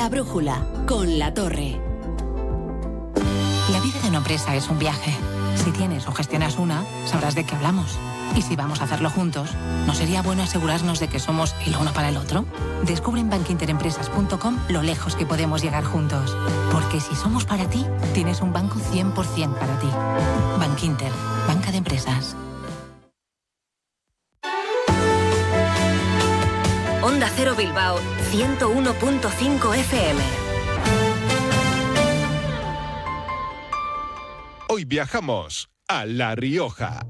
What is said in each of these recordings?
Brújula, con La Torre. La vida de una empresa es un viaje. Si tienes o gestionas una, sabrás de qué hablamos. Y si vamos a hacerlo juntos, ¿no sería bueno asegurarnos de que somos el uno para el otro? Descubre en bankinterempresas.com lo lejos que podemos llegar juntos. Porque si somos para ti, tienes un banco 100% para ti. Bankinter, banca de empresas. Onda Cero Bilbao, 101.5 FM. Hoy viajamos a La Rioja.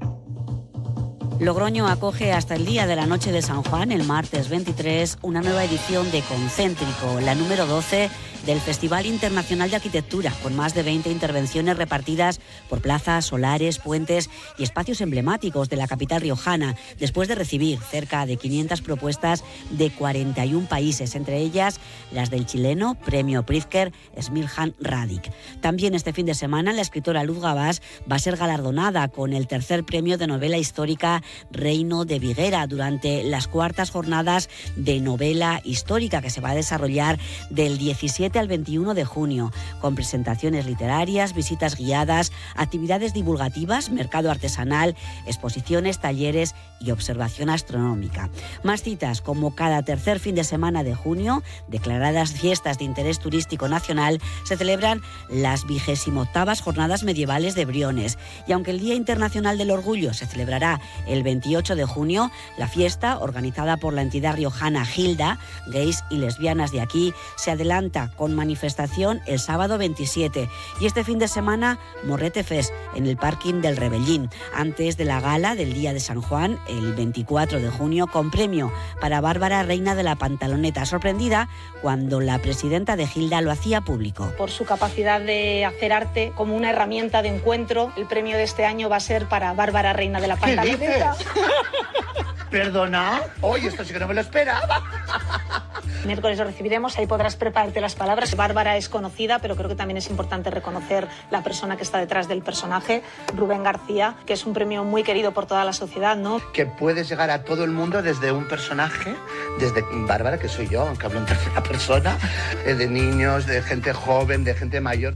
Logroño acoge hasta el día de la Noche de San Juan, el martes 23, una nueva edición de Concéntrico, la número 12 del Festival Internacional de Arquitectura, con más de 20 intervenciones repartidas por plazas, solares, puentes y espacios emblemáticos de la capital riojana, después de recibir cerca de 500 propuestas de 41 países, entre ellas las del chileno Premio Pritzker Smirjan Radic. También este fin de semana la escritora Luz Gabás va a ser galardonada con el tercer premio de novela histórica Reino de Viguera durante las cuartas jornadas de novela histórica que se va a desarrollar del 17 al 21 de junio, con presentaciones literarias, visitas guiadas, actividades divulgativas, mercado artesanal, exposiciones, talleres y observación astronómica. Más citas, como cada tercer fin de semana de junio, declaradas fiestas de interés turístico nacional, se celebran las 28ª Jornadas Medievales de Briones. Y aunque el Día Internacional del Orgullo se celebrará el 28 de junio, la fiesta, organizada por la entidad riojana Gilda, gays y lesbianas de aquí, se adelanta con manifestación el sábado 27 y este fin de semana Morrete Fest en el parking del Rebellín, antes de la gala del Día de San Juan el 24 de junio, con premio para Bárbara Reina de la Pantaloneta, sorprendida cuando la presidenta de Gilda lo hacía público. Por su capacidad de hacer arte como una herramienta de encuentro, el premio de este año va a ser para Bárbara Reina de la Pantaloneta. ¿Perdona? Oye, esto sí que no me lo esperaba. Miércoles lo recibiremos, ahí podrás prepararte las palabras. Bárbara es conocida, pero creo que también es importante reconocer la persona que está detrás del personaje, Rubén García, que es un premio muy querido por toda la sociedad, ¿no? Que puedes llegar a todo el mundo desde un personaje, desde Bárbara, que soy yo, aunque hablo en tercera persona, de niños, de gente joven, de gente mayor.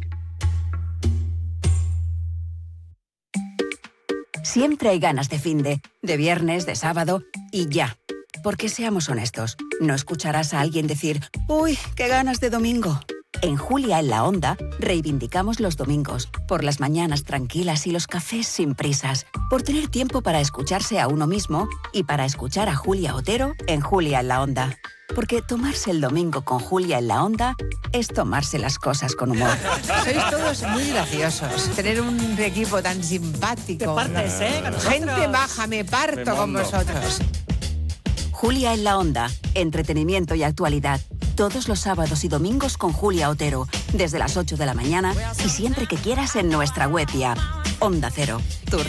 Siempre hay ganas de finde, de viernes, de sábado y ya. Porque seamos honestos, no escucharás a alguien decir «Uy, qué ganas de domingo». En Julia en la Onda reivindicamos los domingos, por las mañanas tranquilas y los cafés sin prisas, por tener tiempo para escucharse a uno mismo y para escuchar a Julia Otero en Julia en la Onda. Porque tomarse el domingo con Julia en la Onda es tomarse las cosas con humor. Sois todos muy graciosos. Tener un equipo tan simpático. Te partes, Gente maja, me parto con vosotros. Julia en la Onda, entretenimiento y actualidad. Todos los sábados y domingos con Julia Otero, desde las 8 de la mañana y siempre que quieras en nuestra web y app. Onda Cero, tu